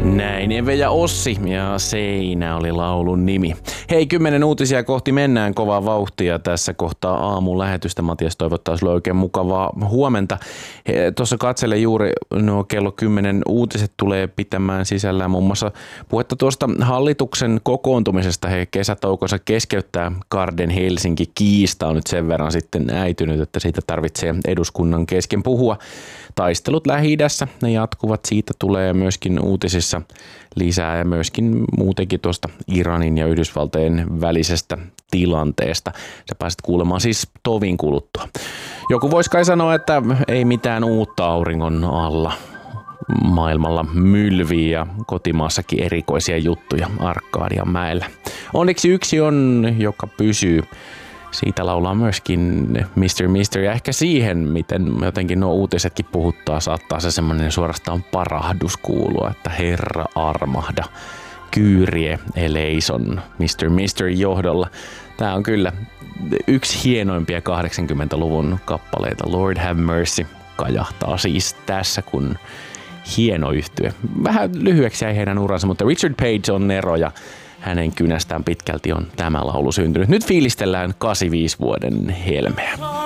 Näin Eve ja Ossi ja Seinä oli laulun nimi. Hei, 10 uutisia kohti mennään kovaa vauhtia tässä kohtaa aamun lähetystä. Matias toivottaa sulle oikein mukavaa huomenta. Tuossa katsele juuri nuo kello 10 uutiset tulee pitämään sisällään muun muassa puhetta tuosta hallituksen kokoontumisesta. He kesätaukonsa keskeyttää Garden Helsinki -kiista on nyt sen verran sitten äitynyt, että siitä tarvitsee eduskunnan kesken puhua. Taistelut Lähi-idässä, ne jatkuvat, siitä tulee myöskin uutisissa lisää ja myöskin muutenkin tuosta Iranin ja Yhdysvaltojen välisestä tilanteesta. Sä pääset kuulemaan siis tovin kuluttua. Joku voisi kai sanoa, että ei mitään uutta auringon alla. Maailmalla mylvii ja kotimaassakin erikoisia juttuja Arkadianmäellä. Onneksi yksi on, joka pysyy. Siitä laulaa myöskin Mr. ja ehkä siihen, miten jotenkin nuo uutisetkin puhuttaa, saattaa se semmoinen suorastaan parahdus kuulua, että Herra armahda, Kyrie eleison Mr. johdolla. Tämä on kyllä yksi hienoimpia 80-luvun kappaleita. Lord have mercy kajahtaa siis tässä, kun hieno yhtye. Vähän lyhyeksi jäi heidän uransa, mutta Richard Page on nero ja hänen kynästään pitkälti on tämä laulu syntynyt. Nyt fiilistellään 85 vuoden helmeä.